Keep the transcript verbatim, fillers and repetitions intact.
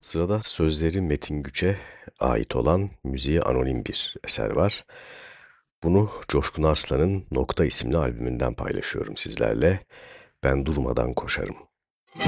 Sırada sözleri Metin Güç'e ait olan müziği anonim bir eser var. Bunu Coşkun Arslan'ın Nokta isimli albümünden paylaşıyorum sizlerle. Ben durmadan koşarım.